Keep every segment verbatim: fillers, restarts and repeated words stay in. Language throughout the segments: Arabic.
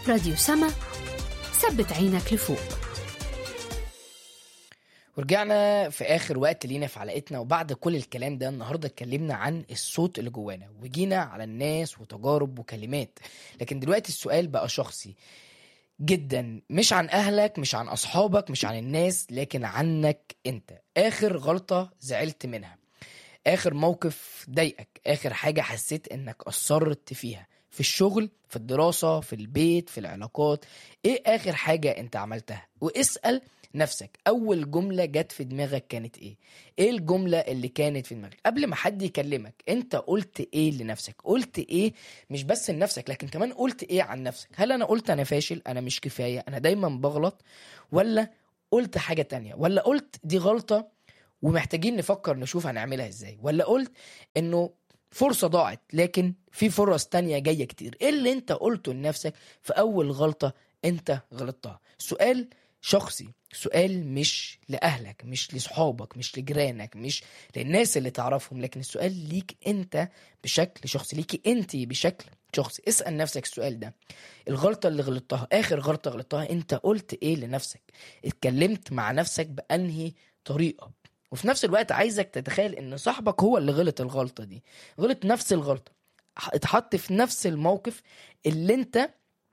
راديو سما، ثبت عينك لفوق. ورجعنا في آخر وقت لينا في حلقتنا، وبعد كل الكلام ده النهاردة اتكلمنا عن الصوت اللي جوانا وجينا على الناس وتجارب وكلمات. لكن دلوقتي السؤال بقى شخصي جدا، مش عن أهلك، مش عن أصحابك، مش عن الناس، لكن عنك أنت. آخر غلطة زعلت منها، آخر موقف ضايقك، آخر حاجة حسيت إنك قصرت فيها، في الشغل، في الدراسة، في البيت، في العلاقات. إيه آخر حاجة أنت عملتها؟ واسأل نفسك أول جملة جت في دماغك كانت إيه؟ إيه الجملة اللي كانت في دماغك؟ قبل ما حد يكلمك أنت قلت إيه لنفسك؟ قلت إيه مش بس لنفسك لكن كمان قلت إيه عن نفسك؟ هل أنا قلت أنا فاشل، أنا مش كفاية، أنا دايما بغلط، ولا قلت حاجة تانية، ولا قلت دي غلطة ومحتاجين نفكر نشوف هنعملها إزاي، ولا قلت إنه فرصة ضاعت لكن في فرص تانية جاية كتير؟ إيه اللي أنت قلته لنفسك في أول غلطة أنت غلطتها؟ سؤال شخصي، سؤال مش لأهلك، مش لصحابك، مش لجيرانك، مش للناس اللي تعرفهم، لكن السؤال ليك أنت بشكل شخصي، ليكي أنت بشكل شخصي. اسأل نفسك السؤال ده، الغلطة اللي غلطتها، آخر غلطة غلطتها، أنت قلت إيه لنفسك؟ اتكلمت مع نفسك بأنهي طريقة؟ وفي نفس الوقت عايزك تتخيل ان صاحبك هو اللي غلط الغلطة دي، غلط نفس الغلطة، اتحط في نفس الموقف اللي انت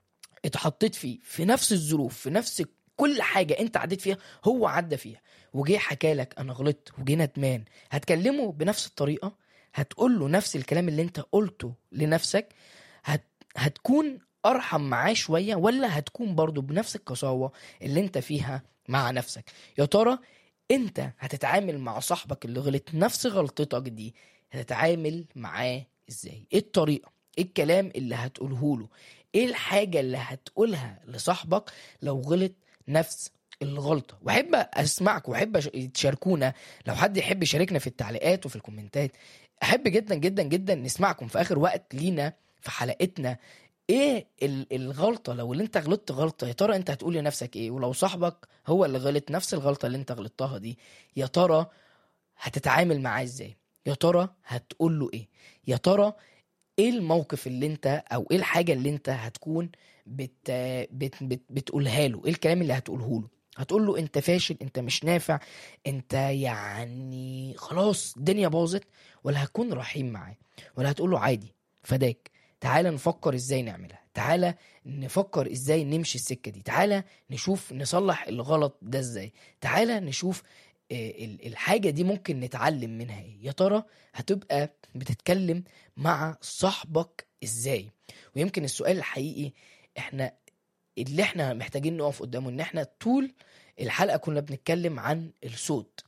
اتحطيت فيه، في نفس الظروف، في نفس كل حاجة انت عديت فيها هو عدى فيها، وجي حكالك انا غلطت وجي ندمان. هتكلمه بنفس الطريقة؟ هتقول له نفس الكلام اللي انت قلته لنفسك؟ هت... هتكون ارحم معاه شوية، ولا هتكون برضو بنفس القساوة اللي انت فيها مع نفسك؟ يا ترى انت هتتعامل مع صاحبك اللي غلط نفس غلطتك دي، هتتعامل معاه ازاي؟ ايه الطريقة؟ ايه الكلام اللي هتقوله له؟ ايه الحاجة اللي هتقولها لصاحبك لو غلط نفس الغلطة؟ واحب اسمعك واحب تشاركونا، لو حد يحب يشاركنا في التعليقات وفي الكومنتات. احب جدا جدا جدا نسمعكم في اخر وقت لينا في حلقتنا. ايه الغلطة لو اللي انت غلطت غلطة، يا ترى انت هتقول لنفسك ايه؟ ولو صاحبك هو اللي غلط نفس الغلطة اللي انت غلطتها دي، يا ترى هتتعامل معاه ازاي؟ يا ترى هتقول له ايه؟ يا ترى ايه الموقف اللي انت او ايه الحاجة اللي انت هتكون بت بت بت بتقولها له؟ ايه الكلام اللي هتقوله له؟ هتقول له انت فاشل، انت مش نافع، انت يعني خلاص الدنيا باظت، ولا هتكون رحيم معاه، ولا هتقول له عادي فداك، تعالى نفكر ازاي نعملها، تعالى نفكر ازاي نمشي السكة دي، تعالى نشوف نصلح الغلط ده ازاي، تعالى نشوف الحاجة دي ممكن نتعلم منها ايه؟ يا ترى هتبقى بتتكلم مع صاحبك ازاي؟ ويمكن السؤال الحقيقي احنا اللي احنا محتاجين نقف قدامه، ان احنا طول الحلقة كنا بنتكلم عن الصوت،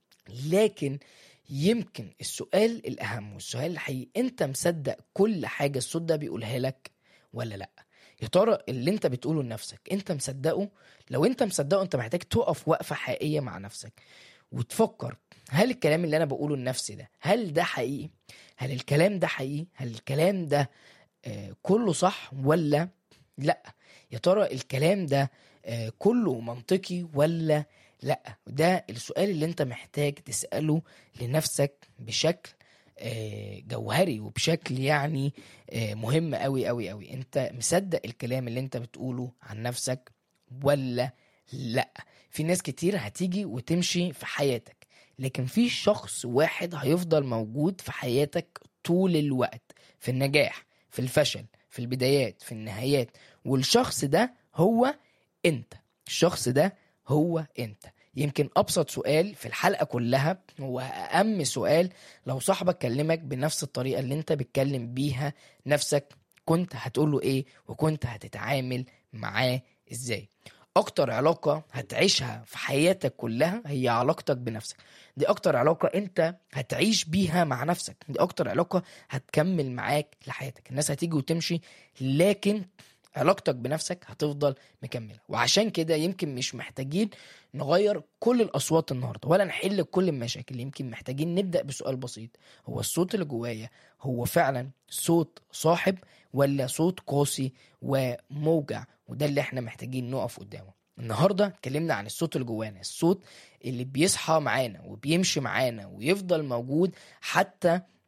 لكن يمكن السؤال الأهم والسؤال الحقيقي، انت مصدق كل حاجة الصوت ده بيقولها لك ولا لا؟ يا ترى اللي انت بتقوله لنفسك انت مصدقه؟ لو انت مصدقه انت محتاج تقف وقفة حقيقية مع نفسك وتفكر، هل الكلام اللي انا بقوله لنفسي ده هل ده حقيقي؟ هل الكلام ده حقيقي؟ هل الكلام ده آه كله صح ولا لا؟ يا ترى الكلام ده آه كله منطقي ولا لا؟ ده السؤال اللي انت محتاج تسأله لنفسك بشكل آه جوهري وبشكل يعني آه مهم قوي قوي قوي. انت مصدق الكلام اللي انت بتقوله عن نفسك ولا لا؟ في ناس كتير هتيجي وتمشي في حياتك، لكن في شخص واحد هيفضل موجود في حياتك طول الوقت، في النجاح، في الفشل، في البدايات، في النهايات، والشخص ده هو انت. الشخص ده هو انت. يمكن ابسط سؤال في الحلقة كلها هو اهم سؤال، لو صاحبك كلمك بنفس الطريقة اللي انت بتكلم بيها نفسك، كنت هتقوله ايه؟ وكنت هتتعامل معاه ازاي؟ اكتر علاقة هتعيشها في حياتك كلها هي علاقتك بنفسك. دي اكتر علاقة انت هتعيش بيها مع نفسك، دي اكتر علاقة هتكمل معاك لحياتك. الناس هتيجي وتمشي لكن علاقتك بنفسك هتفضل مكملة. وعشان كده يمكن مش محتاجين نغير كل الأصوات النهاردة ولا نحل كل المشاكل، يمكن محتاجين نبدأ بسؤال بسيط، هو الصوت اللي جوايا هو فعلا صوت صاحب ولا صوت قاسي وموجع؟ وده اللي احنا محتاجين نقف قدامه. النهاردة اتكلمنا عن الصوت اللي جوانا، الصوت اللي بيصحى معانا وبيمشي معانا ويفضل موجود حتى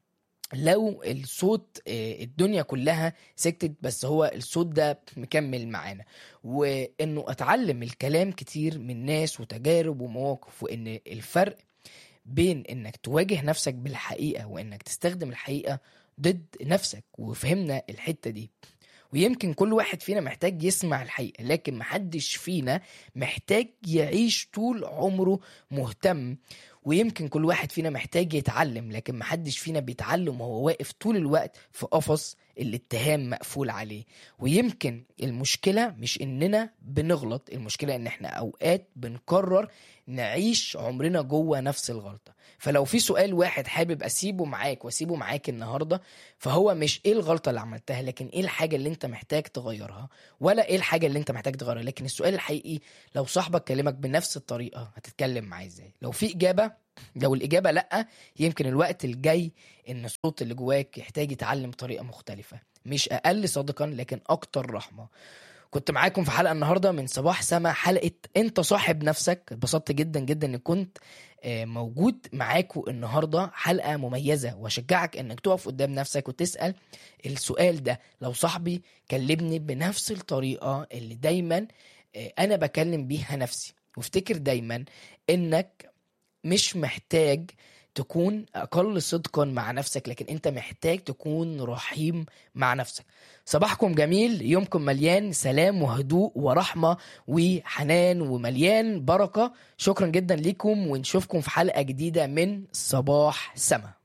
لو الصوت آه، الدنيا كلها سكتت بس هو الصوت ده مكمل معانا. وانه اتعلم الكلام كتير من ناس وتجارب ومواقف، وان الفرق بين انك تواجه نفسك بالحقيقة وانك تستخدم الحقيقة ضد نفسك. وفهمنا الحتة دي. ويمكن كل واحد فينا محتاج يسمع الحقيقة، لكن محدش فينا محتاج يعيش طول عمره مهتم. ويمكن كل واحد فينا محتاج يتعلم، لكن محدش فينا بيتعلم وهو واقف طول الوقت في قفص الاتهام مقفول عليه. ويمكن المشكلة مش اننا بنغلط، المشكلة ان احنا اوقات بنقرر نعيش عمرنا جوه نفس الغلطة. فلو في سؤال واحد حابب اسيبه معاك واسيبه معاك النهاردة، فهو مش ايه الغلطة اللي عملتها، لكن ايه الحاجة اللي انت محتاج تغيرها. ولا ايه الحاجة اللي انت محتاج تغيرها، لكن السؤال الحقيقي لو صاحبك كلمك بنفس الطريقة هتتكلم معاه ازاي. لو في اجابة، لو الإجابة لأ، يمكن الوقت الجاي إن الصوت اللي جواك يحتاج يتعلم طريقة مختلفة، مش أقل صادقا لكن أكتر رحمة. كنت معاكم في حلقة النهاردة من صباح سما، حلقة أنت صاحب نفسك. اتبسطت جدا جدا إن كنت آه، موجود معاكم النهاردة. حلقة مميزة، وأشجعك إنك تقف قدام نفسك وتسأل السؤال ده: لو صاحبي كلمني بنفس الطريقة اللي دايما آه، أنا بكلم بيها نفسي. وافتكر دايما إنك مش محتاج تكون أقل صدقا مع نفسك، لكن أنت محتاج تكون رحيم مع نفسك. صباحكم جميل، يومكم مليان سلام وهدوء ورحمة وحنان ومليان بركة. شكرا جدا لكم، ونشوفكم في حلقة جديدة من صباح سما.